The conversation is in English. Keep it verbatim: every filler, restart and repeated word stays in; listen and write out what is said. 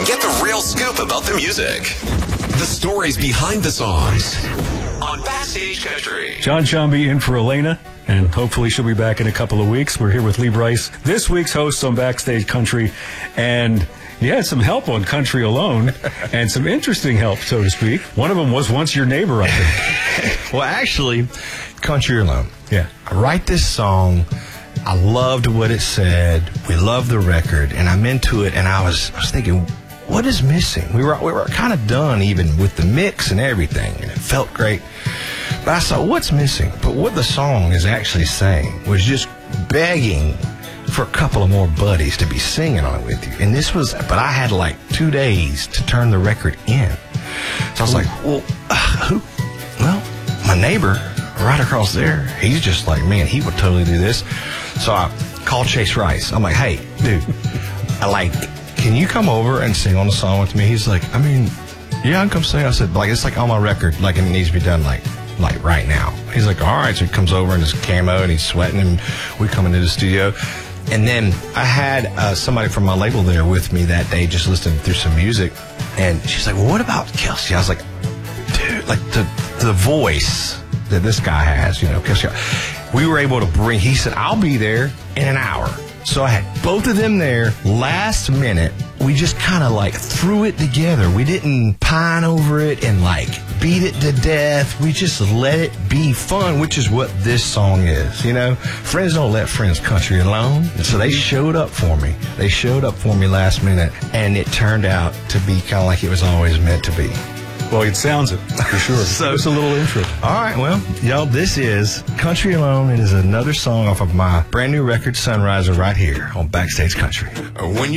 Get the real scoop about the music. The stories behind the songs. On Backstage Country. John Chambee in for Elena, and hopefully she'll be back in a couple of weeks. We're here with Lee Brice, this week's host on Backstage Country, and you had some help on Country Alone, and some interesting help, so to speak. One of them was once your neighbor, I think. Well, actually, Country Alone. Yeah. I write this song. I loved what it said. We loved the record, and I'm into it, and I was, I was thinking, what is missing? We were we were kind of done even with the mix and everything, and it felt great. But I saw what's missing. But what the song is actually saying was just begging for a couple of more buddies to be singing on it with you. And this was, but I had like two days to turn the record in. So I was like, well, uh, who? Well, my neighbor right across there, he's just like, man, he would totally do this. So I called Chase Rice. I'm like, hey, dude, I like, can you come over and sing on the song with me? He's like, I mean, yeah, I can come sing. I said, like, it's like on my record, like it needs to be done like, like right now. He's like, all right. So he comes over in his camo and he's sweating, and we come into the studio. And then I had uh, somebody from my label there with me that day, just listening through some music. And she's like, well, what about Kelsey? I was like, dude, like the, the voice that this guy has, you know, Kelsey. We were able to bring, he said, I'll be there in an hour. So I had both of them there last minute. We just kind of like threw it together. We didn't pine over it and like beat it to death. We just let it be fun, which is what this song is, you know? Friends don't let friends country alone. And so they showed up for me. They showed up for me last minute, and it turned out to be kind of like it was always meant to be. Well, it sounds it, for sure. So it's a little intro. All right, well, y'all, this is Country Alone. It is another song off of my brand new record, Sunriser, right here on Backstage Country. When